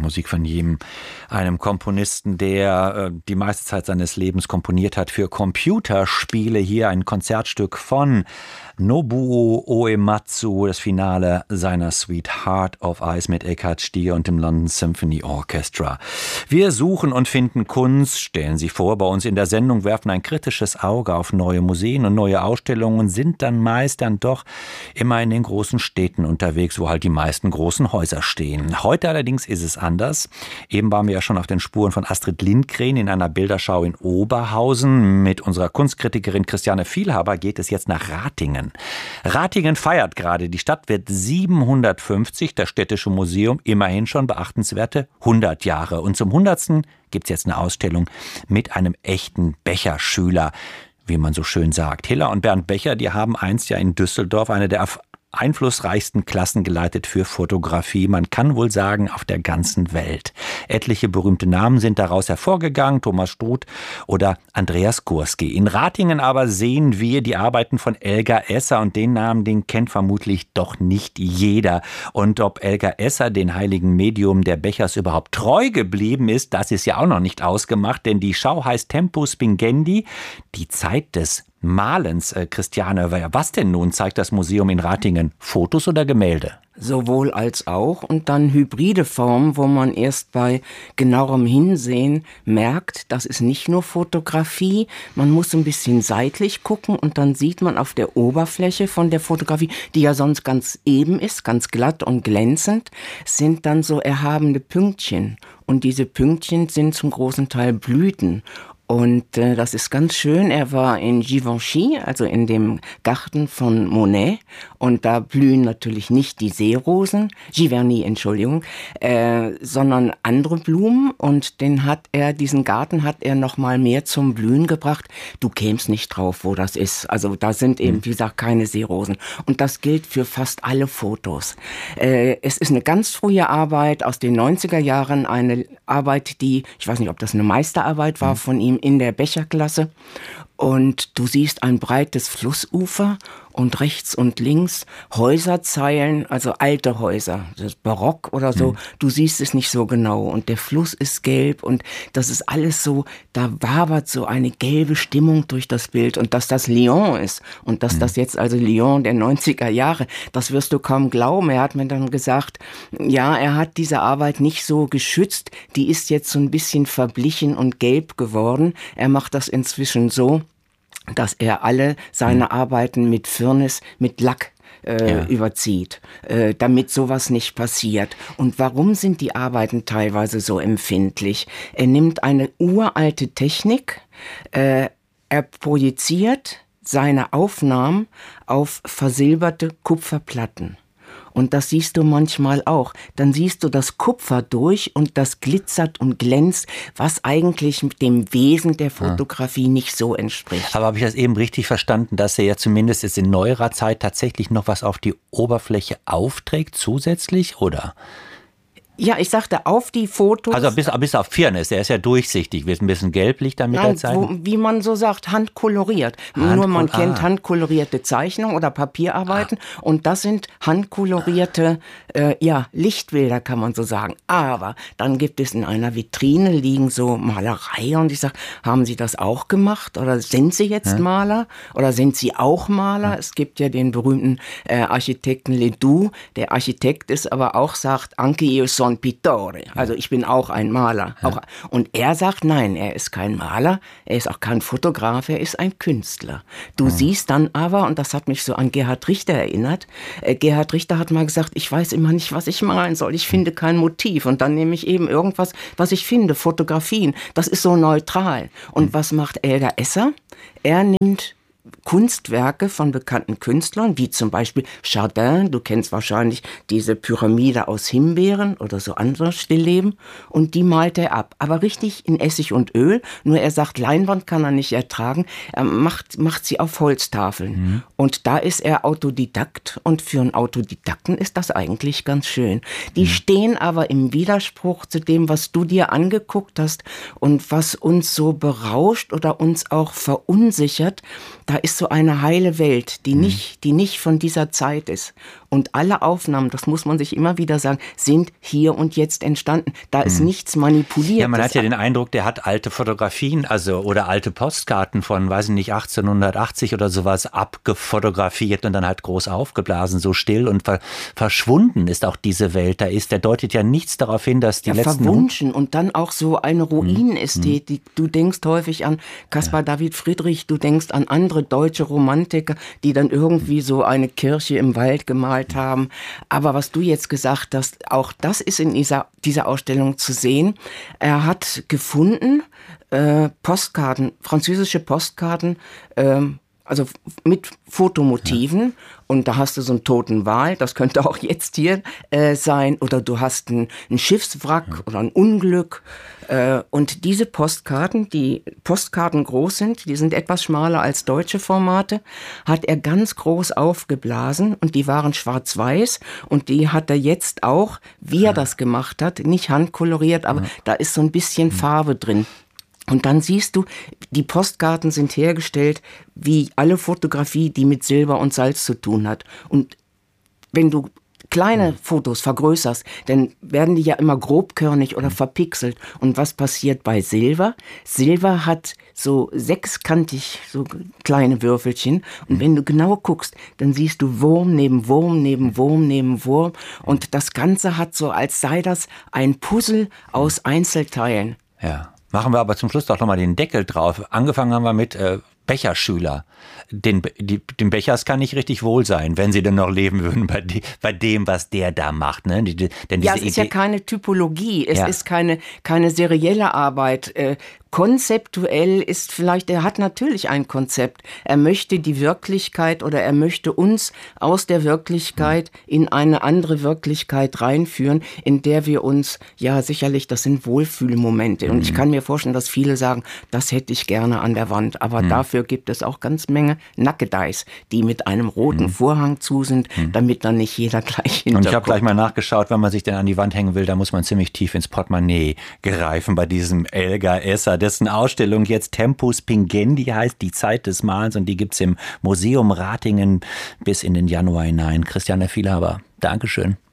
Musik von einem Komponisten, der die meiste Zeit seines Lebens komponiert hat für Computerspiele. Hier ein Konzertstück von Nobuo Uematsu, das Finale seiner Suite Heart of Ice mit Eckhard Stier und dem London Symphony Orchestra. Wir suchen und finden Kunst, stellen Sie vor, bei uns in der Sendung, werfen ein kritisches Auge auf neue Museen und neue Ausstellungen und sind dann meist doch immer in den großen Städten unterwegs, wo halt die meisten großen Häuser stehen. Heute allerdings ist es anders. Eben waren wir ja schon auf den Spuren von Astrid Lindgren in einer Bilderschau in Oberhausen. Mit unserer Kunstkritikerin Christiane Vielhaber geht es jetzt nach Ratingen. Ratingen feiert gerade. Die Stadt wird 750, das Städtische Museum immerhin schon beachtenswerte 100 Jahre. Und zum 100. gibt es jetzt eine Ausstellung mit einem echten Becher-Schüler, wie man so schön sagt. Hilla und Bernd Becher, die haben einst ja in Düsseldorf eine der einflussreichsten Klassen geleitet für Fotografie. Man kann wohl sagen, auf der ganzen Welt. Etliche berühmte Namen sind daraus hervorgegangen, Thomas Struth oder Andreas Gursky. In Ratingen aber sehen wir die Arbeiten von Elgar Esser und den Namen, den kennt vermutlich doch nicht jeder. Und ob Elgar Esser den heiligen Medium der Bechers überhaupt treu geblieben ist, das ist ja auch noch nicht ausgemacht, denn die Schau heißt Tempus Pingendi, die Zeit des Malens. Christiane, was denn nun zeigt das Museum in Ratingen? Fotos oder Gemälde? Sowohl als auch und dann hybride Formen, wo man erst bei genauerem Hinsehen merkt, das ist nicht nur Fotografie, man muss ein bisschen seitlich gucken und dann sieht man auf der Oberfläche von der Fotografie, die ja sonst ganz eben ist, ganz glatt und glänzend, sind dann so erhabene Pünktchen und diese Pünktchen sind zum großen Teil Blüten. Und das ist ganz schön. Er war in Givenchy, also in dem Garten von Monet. Und da blühen natürlich nicht die Seerosen, Giverny, Entschuldigung, sondern andere Blumen. Und diesen Garten hat er noch mal mehr zum Blühen gebracht. Du kämst nicht drauf, wo das ist. Also da sind eben, wie gesagt, keine Seerosen. Und das gilt für fast alle Fotos. Es ist eine ganz frühe Arbeit aus den 90er Jahren, eine Arbeit, ich weiß nicht, ob das eine Meisterarbeit war von ihm, in der Becherklasse. Und du siehst ein breites Flussufer und rechts und links Häuserzeilen, also alte Häuser, das ist Barock oder so. Du siehst es nicht so genau und der Fluss ist gelb und das ist alles so, da wabert so eine gelbe Stimmung durch das Bild und dass das Lyon ist und dass das jetzt also Lyon der 90er Jahre, das wirst du kaum glauben. Er hat mir dann gesagt, ja, er hat diese Arbeit nicht so geschützt, die ist jetzt so ein bisschen verblichen und gelb geworden. Er macht das inzwischen so, dass er alle seine Arbeiten mit Firnis, mit Lack überzieht, damit sowas nicht passiert. Und warum sind die Arbeiten teilweise so empfindlich? Er nimmt eine uralte Technik, er projiziert seine Aufnahmen auf versilberte Kupferplatten. Und das siehst du manchmal auch. Dann siehst du das Kupfer durch und das glitzert und glänzt, was eigentlich dem Wesen der Fotografie nicht so entspricht. Aber habe ich das eben richtig verstanden, dass er ja zumindest jetzt in neuerer Zeit tatsächlich noch was auf die Oberfläche aufträgt zusätzlich, oder? Ja, ich sagte, auf die Fotos... Also bis auf Firnis, der ist ja durchsichtig, wird ein bisschen gelblich dann mit der Zeit. Wie man so sagt, handkoloriert. Nur man kennt handkolorierte Zeichnungen oder Papierarbeiten und das sind handkolorierte Lichtbilder, kann man so sagen. Aber dann gibt es in einer Vitrine liegen so Malerei und ich sage, haben Sie das auch gemacht oder sind Sie jetzt Maler oder sind Sie auch Maler? Es gibt ja den berühmten Architekten Ledoux, der Architekt ist, aber auch sagt, anche io son pittore, also ich bin auch ein Maler. Ja. Und er sagt, nein, er ist kein Maler, er ist auch kein Fotograf, er ist ein Künstler. Du siehst dann aber, und das hat mich so an Gerhard Richter erinnert, Gerhard Richter hat mal gesagt, ich weiß immer nicht, was ich malen soll, ich finde kein Motiv. Und dann nehme ich eben irgendwas, was ich finde, Fotografien, das ist so neutral. Und was macht Elgar Esser? Er nimmt Kunstwerke von bekannten Künstlern, wie zum Beispiel Chardin, du kennst wahrscheinlich diese Pyramide aus Himbeeren oder so andere Stillleben, und die malt er ab, aber richtig in Essig und Öl, nur er sagt, Leinwand kann er nicht ertragen, er macht sie auf Holztafeln. Und da ist er Autodidakt und für einen Autodidakten ist das eigentlich ganz schön. Die stehen aber im Widerspruch zu dem, was du dir angeguckt hast und was uns so berauscht oder uns auch verunsichert. da ist so eine heile Welt, die nicht von dieser Zeit ist. Und alle Aufnahmen, das muss man sich immer wieder sagen, sind hier und jetzt entstanden. Da ist nichts manipuliert. Ja, man hat ja den Eindruck, der hat alte Fotografien, oder alte Postkarten von, weiß ich nicht, 1880 oder sowas abgefotografiert und dann halt groß aufgeblasen, so still und verschwunden ist auch diese Welt. Der deutet ja nichts darauf hin, dass die letzten... Verwunschen und dann auch so eine Ruinenästhetik. Du denkst häufig an Caspar David Friedrich, du denkst an andere deutsche Romantiker, die dann irgendwie so eine Kirche im Wald gemalt haben. Aber was du jetzt gesagt hast, auch das ist in dieser Ausstellung zu sehen. Er hat gefunden, Postkarten, französische Postkarten, also mit Fotomotiven, und da hast du so einen toten Wal, das könnte auch jetzt hier sein, oder du hast ein Schiffswrack oder ein Unglück, und diese Postkarten, die Postkarten groß sind, die sind etwas schmaler als deutsche Formate, hat er ganz groß aufgeblasen, und die waren schwarz-weiß, und die hat er jetzt auch, wie er das gemacht hat, nicht handkoloriert, aber da ist so ein bisschen Farbe drin. Und dann siehst du, die Postkarten sind hergestellt wie alle Fotografie, die mit Silber und Salz zu tun hat. Und wenn du kleine Fotos vergrößerst, dann werden die ja immer grobkörnig oder verpixelt. Und was passiert bei Silber? Silber hat so sechskantig, so kleine Würfelchen. Und wenn du genau guckst, dann siehst du Wurm neben Wurm neben Wurm neben Wurm. Und das Ganze hat so, als sei das ein Puzzle aus Einzelteilen. Ja. Machen wir aber zum Schluss doch nochmal den Deckel drauf. Angefangen haben wir mit Becherschüler. Den Bechers kann nicht richtig wohl sein, wenn sie denn noch leben würden bei dem, was der da macht. Ne? Es ist ja keine Typologie, es ist keine serielle Arbeit. Konzeptuell ist vielleicht, er hat natürlich ein Konzept. Er möchte die Wirklichkeit oder er möchte uns aus der Wirklichkeit in eine andere Wirklichkeit reinführen, in der wir uns, ja sicherlich, das sind Wohlfühlmomente. Und ich kann mir vorstellen, dass viele sagen, das hätte ich gerne an der Wand. Aber dafür gibt es auch ganz Menge Nackedeis, die mit einem roten Vorhang zu sind, damit dann nicht jeder gleich hinterkommt. Und ich habe gleich mal nachgeschaut, wenn man sich denn an die Wand hängen will, da muss man ziemlich tief ins Portemonnaie greifen bei diesem Elgar Esser. Dessen Ausstellung jetzt Tempus Pingendi heißt, die Zeit des Malens, und die gibt's im Museum Ratingen bis in den Januar hinein. Christiane Vielhaber, Dankeschön.